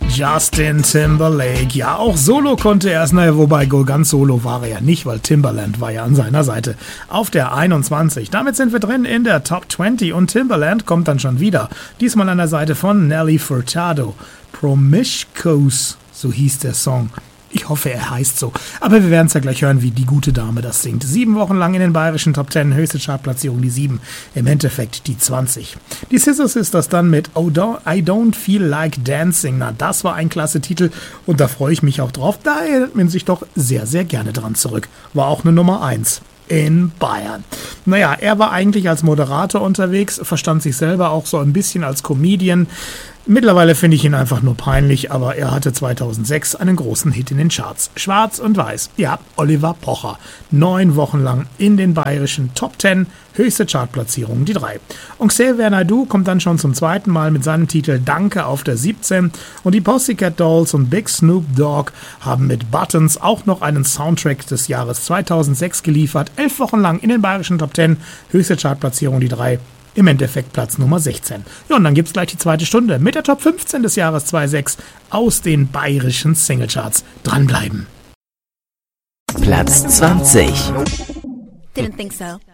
Justin Timberlake. Ja, auch solo konnte er es, naja, wobei ganz solo war er ja nicht, weil Timbaland war ja an seiner Seite. Auf der 21. Damit sind wir drin in der Top 20 und Timbaland kommt dann schon wieder. Diesmal an der Seite von Nelly Furtado. Promiscuous, so hieß der Song. Ich hoffe, er heißt so. Aber wir werden es ja gleich hören, wie die gute Dame das singt. 7 Wochen lang in den bayerischen Top 10, höchste Chartplatzierung die 7, im Endeffekt die 20. Die Scissor Sisters dann mit I Don't Feel Like Dancing. Na, das war ein klasse Titel und da freue ich mich auch drauf. Da erinnert man sich doch sehr, sehr gerne dran zurück. War auch eine Nummer 1. In Bayern. Naja, er war eigentlich als Moderator unterwegs, verstand sich selber auch so ein bisschen als Comedian. Mittlerweile finde ich ihn einfach nur peinlich, aber er hatte 2006 einen großen Hit in den Charts. Schwarz und Weiß. Ja, Oliver Pocher. 9 Wochen lang in den bayerischen Top 10, höchste Chartplatzierung die 3. Und Xavier Naidoo kommt dann schon zum zweiten Mal mit seinem Titel Danke auf der 17 und die Pussycat Dolls und Big Snoop Dogg haben mit Buttons auch noch einen Soundtrack des Jahres 2006 geliefert. 11 Wochen lang in den bayerischen Top 10, höchste Chartplatzierung die 3. Im Endeffekt Platz Nummer 16. Ja, und dann gibt's gleich die zweite Stunde mit der Top 15 des Jahres 2006 aus den bayerischen Singlecharts. Dranbleiben. Platz 20. Didn't think so.